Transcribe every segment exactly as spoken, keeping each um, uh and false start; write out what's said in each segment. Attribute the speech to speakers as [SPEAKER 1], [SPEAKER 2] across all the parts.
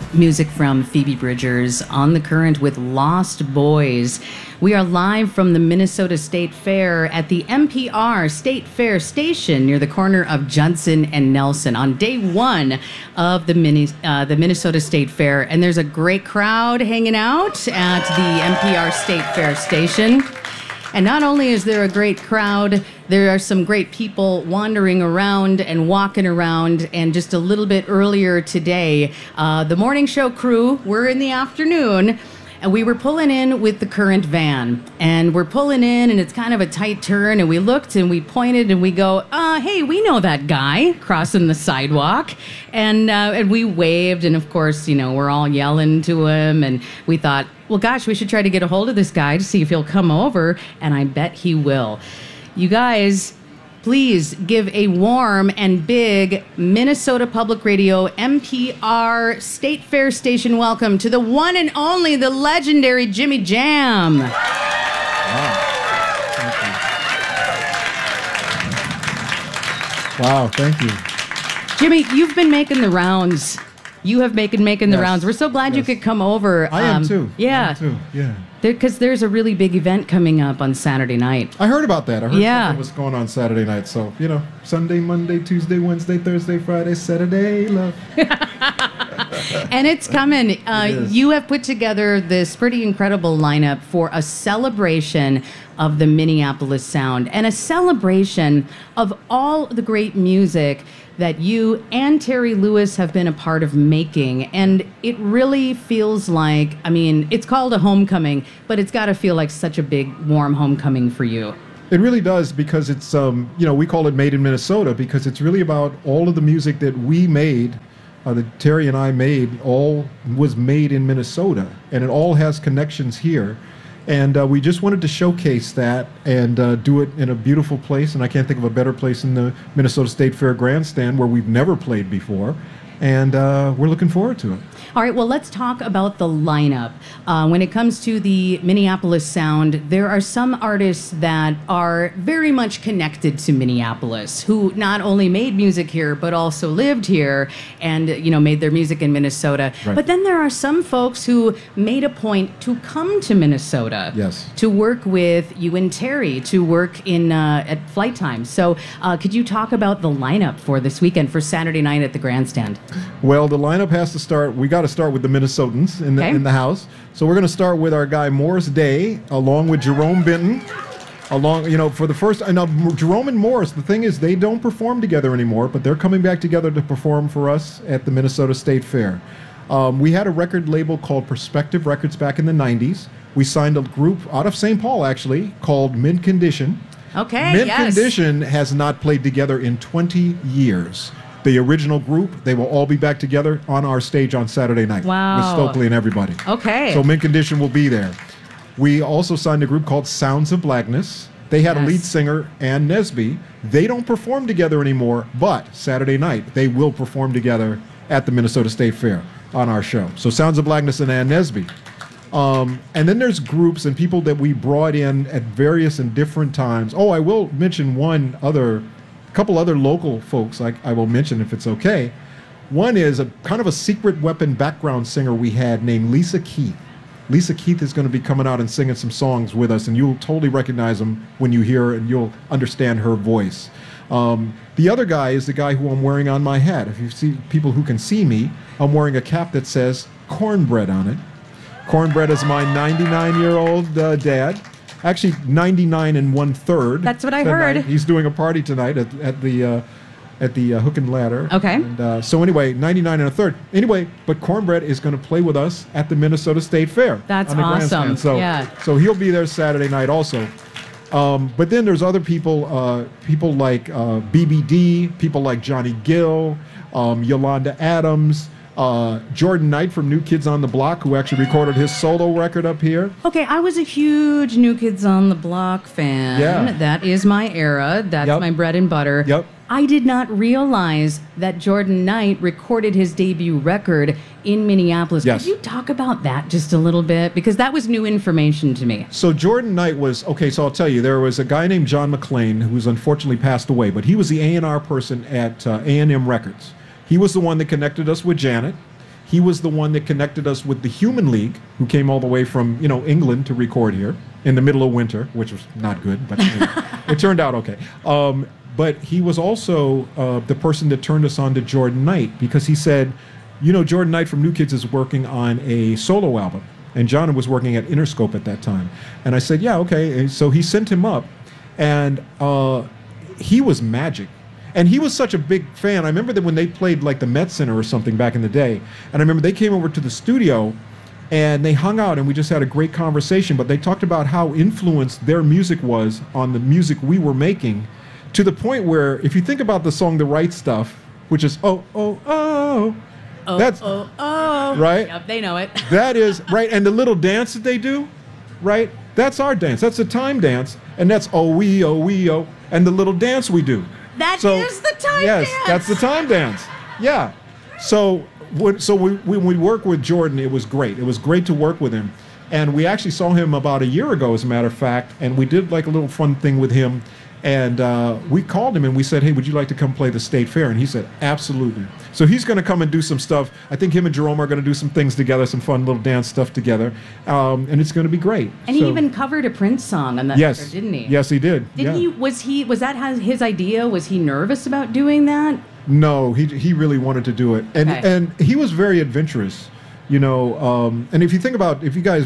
[SPEAKER 1] Music from Phoebe Bridgers on the Current with Lost Boys. We are live from the Minnesota State Fair at the M P R State Fair Station near the corner of Judson and Nelson on day one of the, mini, uh, the Minnesota State Fair. And there's a great crowd hanging out at the M P R State Fair Station. And not only is there a great crowd, there are some great people wandering around and walking around. And just a little bit earlier today, uh, the morning show crew, we're in the afternoon, and we were pulling in with the Current van. And we're pulling in, and it's kind of a tight turn, and we looked, and we pointed, and we go, uh, hey, we know that guy crossing the sidewalk. And, uh, and we waved, and of course, you know, we're all yelling to him, and we thought, well, gosh, we should try to get a hold of this guy to see if he'll come over, and I bet he will. You guys, please give a warm and big Minnesota Public Radio M P R State Fair Station welcome to the one and only, the legendary Jimmy Jam.
[SPEAKER 2] Wow. Thank you. Wow, thank you.
[SPEAKER 1] Jimmy, you've been making the rounds. You have making making the
[SPEAKER 2] Yes.
[SPEAKER 1] rounds. We're so glad
[SPEAKER 2] Yes.
[SPEAKER 1] you could come over.
[SPEAKER 2] I am
[SPEAKER 1] Um,
[SPEAKER 2] too.
[SPEAKER 1] Yeah.
[SPEAKER 2] I am too. Yeah.
[SPEAKER 1] Because there, there's a really big event coming up on Saturday night.
[SPEAKER 2] I heard about that. I heard
[SPEAKER 1] Yeah.
[SPEAKER 2] something was going on Saturday night. So, you know, Sunday, Monday, Tuesday, Wednesday, Thursday, Friday, Saturday, love.
[SPEAKER 1] And it's coming. Uh,
[SPEAKER 2] It is.
[SPEAKER 1] You have put together this pretty incredible lineup for a celebration of the Minneapolis sound and a celebration of all the great music that you and Terry Lewis have been a part of making. And it really feels like, I mean, it's called a homecoming, but it's got to feel like such a big, warm homecoming for you.
[SPEAKER 2] It really does, because it's, um, you know, we call it Made in Minnesota, because it's really about all of the music that we made, uh, that Terry and I made, all was made in Minnesota, and it all has connections here. And uh, we just wanted to showcase that and uh, do it in a beautiful place, and I can't think of a better place than the Minnesota State Fair Grandstand, where we've never played before, and uh, we're looking forward to it.
[SPEAKER 1] All right, well, let's talk about the lineup. Uh, when it comes to the Minneapolis sound, there are some artists that are very much connected to Minneapolis, who not only made music here, but also lived here and, you know, made their music in Minnesota.
[SPEAKER 2] Right.
[SPEAKER 1] But then there are some folks who made a point to come to Minnesota.
[SPEAKER 2] Yes.
[SPEAKER 1] To work with you and Terry, to work in uh, at Flight Time. So uh, could you talk about the lineup for this weekend, for Saturday night at the Grandstand?
[SPEAKER 2] Well, the lineup has to start. We got to start with the Minnesotans in the
[SPEAKER 1] Okay.
[SPEAKER 2] in the house. So we're going to start with our guy Morris Day, along with Jerome Benton. Along, you know, for the first. And now Jerome and Morris. The thing is, they don't perform together anymore, but they're coming back together to perform for us at the Minnesota State Fair. Um, we had a record label called Perspective Records back in the nineties. We signed a group out of Saint Paul, actually, called Mint Condition.
[SPEAKER 1] Okay,
[SPEAKER 2] Mint
[SPEAKER 1] yes.
[SPEAKER 2] Condition has not played together in twenty years. The original group, they will all be back together on our stage on Saturday night.
[SPEAKER 1] Wow.
[SPEAKER 2] With Stokely and everybody.
[SPEAKER 1] Okay.
[SPEAKER 2] So Mint Condition will be there. We also signed a group called Sounds of Blackness. They had
[SPEAKER 1] Yes.
[SPEAKER 2] a lead singer, Ann Nesby. They don't perform together anymore, but Saturday night they will perform together at the Minnesota State Fair on our show. So Sounds of Blackness and Ann Nesby. Um, and then there's groups and people that we brought in at various and different times. Oh, I will mention one other, a couple other local folks I, I will mention if it's okay. One is a kind of a secret weapon background singer we had named Lisa Keith. Lisa Keith is going to be coming out and singing some songs with us, and you'll totally recognize them when you hear her, and you'll understand her voice. Um, the other guy is the guy who I'm wearing on my hat. If you see people who can see me, I'm wearing a cap that says Cornbread on it. Cornbread is my ninety-nine-year-old uh, dad. Actually, ninety-nine and one-third.
[SPEAKER 1] That's what I
[SPEAKER 2] tonight.
[SPEAKER 1] heard.
[SPEAKER 2] He's doing a party tonight at, at the uh, at the uh, Hook and Ladder.
[SPEAKER 1] Okay.
[SPEAKER 2] And, uh, so anyway, ninety-nine and a third. Anyway, but Cornbread is going to play with us at the Minnesota State Fair.
[SPEAKER 1] That's
[SPEAKER 2] on the
[SPEAKER 1] awesome.
[SPEAKER 2] grandstand. So,
[SPEAKER 1] Yeah.
[SPEAKER 2] so he'll be there Saturday night also. Um, but then there's other people, uh, people like uh, B B D, people like Johnny Gill, um, Yolanda Adams, uh, Jordan Knight from New Kids on the Block, who actually recorded his solo record up here.
[SPEAKER 1] Okay, I was a huge New Kids on the Block fan.
[SPEAKER 2] Yeah.
[SPEAKER 1] That is my era. That's
[SPEAKER 2] Yep.
[SPEAKER 1] my bread and butter.
[SPEAKER 2] Yep.
[SPEAKER 1] I did not realize that Jordan Knight recorded his debut record in Minneapolis.
[SPEAKER 2] Yes.
[SPEAKER 1] Could you talk about that just a little bit? Because that was new information to me.
[SPEAKER 2] So Jordan Knight was, okay, so I'll tell you, there was a guy named John McClain who's unfortunately passed away, but he was the A and R person at uh, A and M Records. He was the one that connected us with Janet. he was the one that connected us with the Human League, who came all the way from, you know, England to record here in the middle of winter, which was not good, but you know, it turned out okay. Um, but he was also uh, the person that turned us on to Jordan Knight, because he said, you know, Jordan Knight from New Kids is working on a solo album, and John was working at Interscope at that time. And I said, yeah, okay. And so he sent him up, and uh, he was magic. And he was such a big fan. I remember that when they played like the Met Center or something back in the day, and I remember they came over to the studio and they hung out and we just had a great conversation, but they talked about how influenced their music was on the music we were making, to the point where if you think about the song The Right Stuff, which is oh, oh, oh,
[SPEAKER 1] oh
[SPEAKER 2] that's,
[SPEAKER 1] oh, oh.
[SPEAKER 2] Right?
[SPEAKER 1] Yep, they know it.
[SPEAKER 2] That is, right, and the little dance that they do, right, that's our dance. That's the time dance, and that's oh, we, oh, we, oh, and the little dance we do.
[SPEAKER 1] That
[SPEAKER 2] so,
[SPEAKER 1] is the time
[SPEAKER 2] yes,
[SPEAKER 1] dance.
[SPEAKER 2] Yes, that's the time dance. Yeah. So when, so we, when we worked with Jordan, it was great. It was great to work with him. And we actually saw him about a year ago, as a matter of fact, and we did like a little fun thing with him. And uh, we called him and we said, hey, would you like to come play the State Fair? And he said, absolutely. So he's going to come and do some stuff. I think him and Jerome are going to do some things together, some fun little dance stuff together. Um, and it's going to be great.
[SPEAKER 1] And
[SPEAKER 2] so,
[SPEAKER 1] he even covered a Prince song on that
[SPEAKER 2] yes,
[SPEAKER 1] record, didn't he?
[SPEAKER 2] Yes, he did.
[SPEAKER 1] Did
[SPEAKER 2] yeah.
[SPEAKER 1] he, was he, was that his idea? Was he nervous about doing that?
[SPEAKER 2] No, he he really wanted to do it. And,
[SPEAKER 1] Okay.
[SPEAKER 2] and he was very adventurous, you know. Um, and if you think about, if you guys,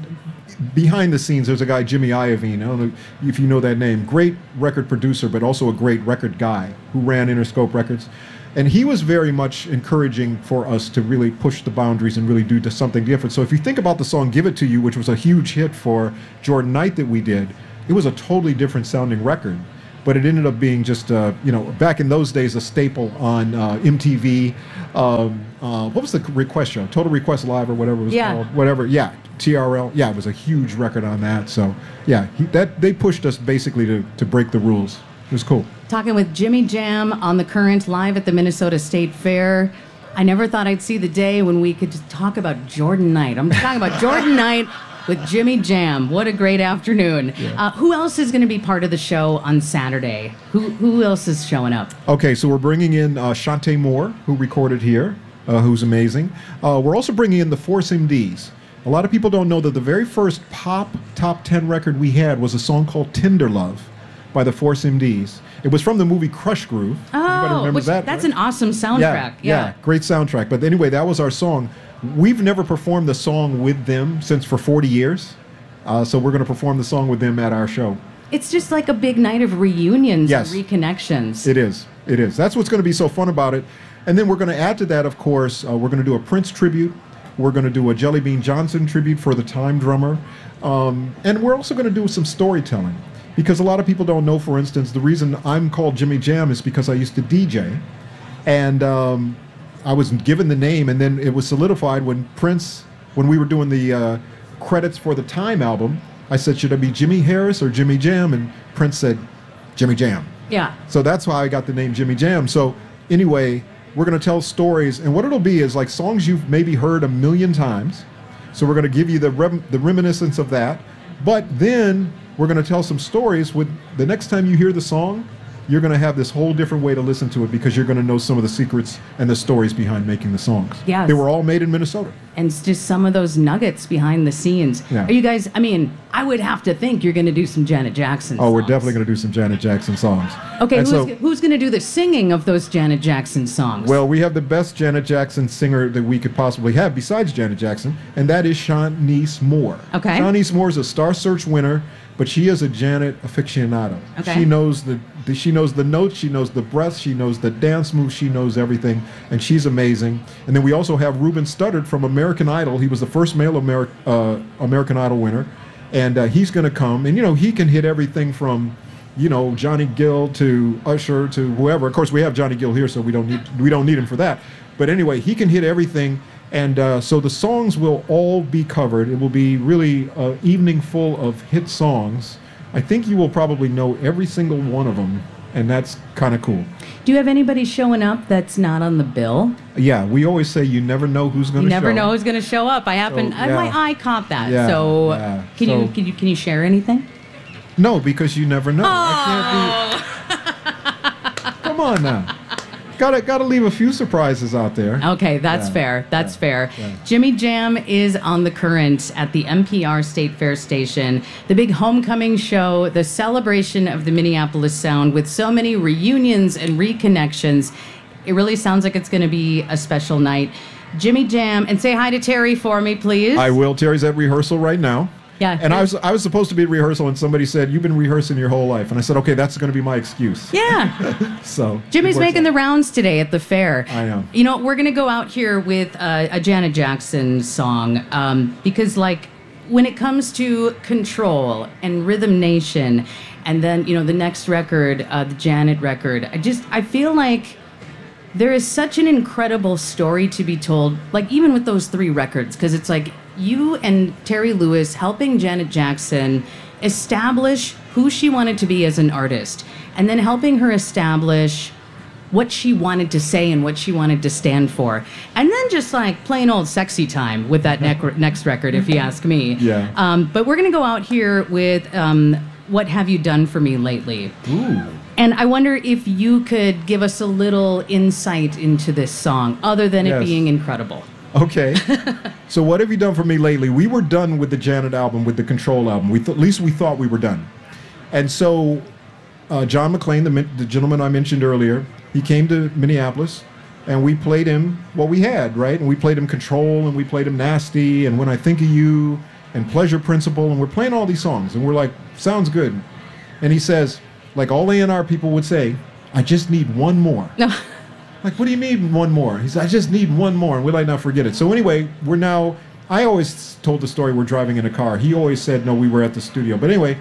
[SPEAKER 2] behind the scenes, there's a guy, Jimmy Iovine. I don't know if you know that name. Great record producer, but also a great record guy who ran Interscope Records. And he was very much encouraging for us to really push the boundaries and really do to something different. So if you think about the song Give It To You, which was a huge hit for Jordan Knight that we did, it was a totally different sounding record. But it ended up being just, uh, you know, back in those days, a staple on uh, M T V. Um, uh, what was the request show? Total Request Live or whatever it was
[SPEAKER 1] Yeah.
[SPEAKER 2] called. Whatever, yeah. T R L. Yeah, it was a huge record on that. So, yeah, he, that they pushed us basically to, to break the rules. It was cool.
[SPEAKER 1] Talking with Jimmy Jam on The Current live at the Minnesota State Fair. I never thought I'd see the day when we could just talk about Jordan Knight. I'm talking about Jordan Knight with Jimmy Jam. What a great afternoon.
[SPEAKER 2] Yeah.
[SPEAKER 1] Uh, who else is going to be part of the show on Saturday? Who who else is showing up?
[SPEAKER 2] Okay, so we're bringing in uh, Shantae Moore, who recorded here, uh, who's amazing. Uh, we're also bringing in the Force M Ds. A lot of people don't know that the very first pop top ten record we had was a song called Tender Love by the Force M Ds. It was from the movie Crush Groove. Everybody
[SPEAKER 1] Oh,
[SPEAKER 2] remembers
[SPEAKER 1] which,
[SPEAKER 2] that,
[SPEAKER 1] that's
[SPEAKER 2] right?
[SPEAKER 1] an awesome soundtrack.
[SPEAKER 2] Yeah, yeah, great soundtrack. But anyway, that was our song. We've never performed the song with them since for forty years. Uh, so we're going to perform the song with them at our show.
[SPEAKER 1] It's just like a big night of reunions
[SPEAKER 2] Yes.
[SPEAKER 1] and reconnections.
[SPEAKER 2] It is. It is. That's what's going to be so fun about it. And then we're going to add to that, of course, uh, we're going to do a Prince tribute. We're going to do a Jelly Bean Johnson tribute for the Time drummer. Um, and we're also going to do some storytelling. Because a lot of people don't know, for instance, the reason I'm called Jimmy Jam is because I used to D J. And um, I was given the name, and then it was solidified when Prince, when we were doing the uh, credits for the Time album, I said, should I be Jimmy Harris or Jimmy Jam? And Prince said, Jimmy Jam.
[SPEAKER 1] Yeah.
[SPEAKER 2] So that's why I got the name Jimmy Jam. So anyway, we're going to tell stories, and what it'll be is like songs you've maybe heard a million times. So we're going to give you the rem- the reminiscence of that. But then we're going to tell some stories with the next time you hear the song, you're going to have this whole different way to listen to it because you're going to know some of the secrets and the stories behind making the songs.
[SPEAKER 1] Yes.
[SPEAKER 2] They were all made in Minnesota.
[SPEAKER 1] And it's just some of those nuggets behind the scenes.
[SPEAKER 2] Yeah.
[SPEAKER 1] Are you guys, I mean, I would have to think you're going to do some Janet Jackson
[SPEAKER 2] Oh,
[SPEAKER 1] songs.
[SPEAKER 2] we're definitely going to do some Janet Jackson songs.
[SPEAKER 1] Okay,
[SPEAKER 2] And
[SPEAKER 1] who's,
[SPEAKER 2] so-
[SPEAKER 1] who's going to do the singing of those Janet Jackson songs?
[SPEAKER 2] Well, we have the best Janet Jackson singer that we could possibly have besides Janet Jackson, and that is Shanice Moore.
[SPEAKER 1] Okay.
[SPEAKER 2] Shanice Moore is a Star Search winner, but she is a Janet aficionado.
[SPEAKER 1] Okay.
[SPEAKER 2] She knows the, the she knows the notes, she knows the breaths, she knows the dance moves, she knows everything, and she's amazing. And then we also have Ruben Studdard from American Idol. He was the first male Ameri- uh, American Idol winner, and uh, he's going to come, and you know he can hit everything from, you know, Johnny Gill to Usher to whoever. Of course, we have Johnny Gill here, so we don't need we don't need him for that. But anyway, he can hit everything, and uh, so the songs will all be covered. It will be really an evening full of hit songs. I think you will probably know every single one of them, and that's kind of cool.
[SPEAKER 1] do you have anybody showing up that's not on the bill?
[SPEAKER 2] Yeah, we always say you never know who's going
[SPEAKER 1] You
[SPEAKER 2] to show.
[SPEAKER 1] never know who's going to show up. I happen,
[SPEAKER 2] So,
[SPEAKER 1] I-
[SPEAKER 2] yeah.
[SPEAKER 1] my eye caught that.
[SPEAKER 2] Yeah,
[SPEAKER 1] so,
[SPEAKER 2] yeah.
[SPEAKER 1] Can,
[SPEAKER 2] So-
[SPEAKER 1] you, can you can you share anything?
[SPEAKER 2] No, because you never know.
[SPEAKER 1] Oh.
[SPEAKER 2] I can't be. Come on now. gotta gotta leave a few surprises out there.
[SPEAKER 1] Okay, that's
[SPEAKER 2] Yeah,
[SPEAKER 1] fair. That's
[SPEAKER 2] yeah,
[SPEAKER 1] fair.
[SPEAKER 2] yeah.
[SPEAKER 1] Jimmy Jam is on the current at the N P R State Fair station, the big homecoming show, the celebration of the Minneapolis sound with so many reunions and reconnections. It really sounds like it's going to be a special night. Jimmy Jam, and say hi to Terry for me, please.
[SPEAKER 2] I will. Terry's at rehearsal right now.
[SPEAKER 1] Yeah.
[SPEAKER 2] And I was I was supposed to be at rehearsal, and somebody said, "You've been rehearsing your whole life," and I said, "Okay, that's going to be my excuse."
[SPEAKER 1] Yeah.
[SPEAKER 2] So
[SPEAKER 1] Jimmy's
[SPEAKER 2] it works
[SPEAKER 1] making the
[SPEAKER 2] out.
[SPEAKER 1] rounds today at the fair.
[SPEAKER 2] I am.
[SPEAKER 1] You know, we're going to go out here with uh, a Janet Jackson song um, because, like, when it comes to Control and Rhythm Nation, and then, you know, the next record, uh, the Janet record, I just, I feel like there is such an incredible story to be told, like, even with those three records, because it's like you and Terry Lewis helping Janet Jackson establish who she wanted to be as an artist, and then helping her establish what she wanted to say and what she wanted to stand for. And then just like plain old sexy time with that nec- next record, if you ask me.
[SPEAKER 2] Yeah.
[SPEAKER 1] Um, but we're going to go out here with um, What Have You Done For Me Lately?
[SPEAKER 2] Ooh.
[SPEAKER 1] And I wonder if you could give us a little insight into this song, other than it
[SPEAKER 2] Yes.
[SPEAKER 1] being incredible.
[SPEAKER 2] Okay. So what have you done for me lately? We were done with the Janet album, with the Control album. We th- at least we thought we were done. And so uh, John McClain, the, min- the gentleman I mentioned earlier, he came to Minneapolis, and we played him what we had, right? And we played him Control, and we played him Nasty, and When I Think of You, and Pleasure Principle, and we're playing all these songs, and we're like, sounds good. And he says, like all A and R people would say, I just need one more.
[SPEAKER 1] No.
[SPEAKER 2] Like, what do you mean one more? He said, I just need one more, and we're like, now forget it. So anyway, we're now, I always told the story we're driving in a car. He always said, no, we were at the studio. But anyway,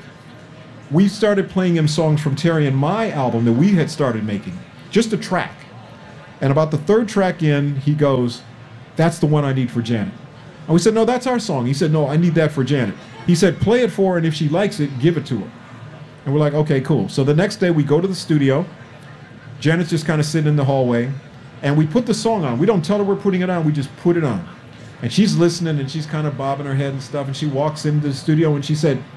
[SPEAKER 2] we started playing him songs from Terry and my album that we had started making, just a track. And about the third track in, he goes, that's the one I need for Janet. And we said, no, that's our song. He said, no, I need that for Janet. He said, play it for her, and if she likes it, give it to her. And we're like, okay, cool. So the next day we go to the studio. Janet's just kind of sitting in the hallway, and we put the song on. We don't tell her we're putting it on, we just put it on. And she's listening, and she's kind of bobbing her head and stuff, and she walks into the studio, and she said,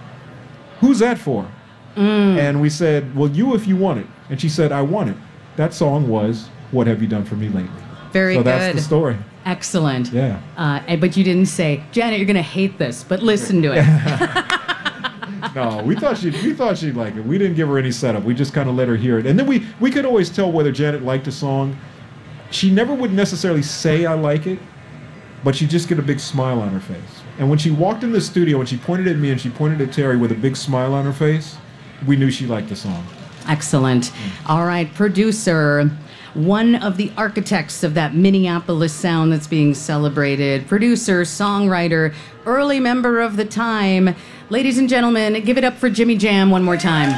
[SPEAKER 2] who's that for? Mm. And we said, well, you if you want it. And she said, I want it. That song was What Have You Done For Me Lately?
[SPEAKER 1] Very
[SPEAKER 2] so
[SPEAKER 1] good.
[SPEAKER 2] So that's the story.
[SPEAKER 1] Excellent.
[SPEAKER 2] Yeah.
[SPEAKER 1] Uh, and- but you didn't say, Janet, you're going to hate this, but listen to it.
[SPEAKER 2] No, we thought she'd we thought she'd like it. We didn't give her any setup. We just kind of let her hear it, and then we we could always tell whether Janet liked a song. She never would necessarily say I like it, but she'd just get a big smile on her face. And when she walked in the studio and she pointed at me and she pointed at Terry with a big smile on her face, we knew she liked the song.
[SPEAKER 1] Excellent. All right, producer, one of the architects of that Minneapolis sound that's being celebrated, producer, songwriter, early member of the time. Ladies and gentlemen, give it up for Jimmy Jam one more time.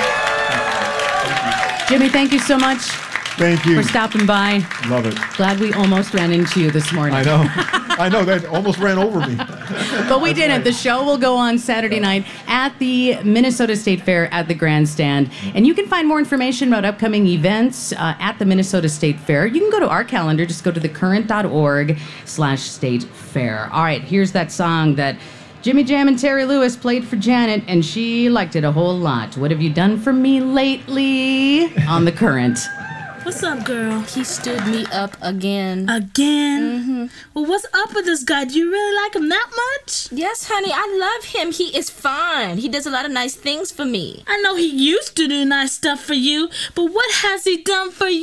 [SPEAKER 1] Jimmy, thank you so much
[SPEAKER 2] Thank you.
[SPEAKER 1] for stopping by.
[SPEAKER 2] Love it.
[SPEAKER 1] Glad we almost ran into you this morning.
[SPEAKER 2] I know. I know, that almost ran over me.
[SPEAKER 1] But we didn't. The show will go on Saturday night at the Minnesota State Fair at the Grandstand. And you can find more information about upcoming events uh, at the Minnesota State Fair. You can go to our calendar. Just go to thecurrent.org slash state fair. All right, here's that song that Jimmy Jam and Terry Lewis played for Janet, and she liked it a whole lot. What have you done for me lately? On The Current.
[SPEAKER 3] What's up, girl?
[SPEAKER 4] He stood me up again.
[SPEAKER 3] Again?
[SPEAKER 4] Mm-hmm.
[SPEAKER 3] Well, what's up with this guy? Do you really like him that much?
[SPEAKER 4] Yes, honey, I love him. He is fine. He does a lot of nice things for me.
[SPEAKER 3] I know he used to do nice stuff for you, but what has he done for you?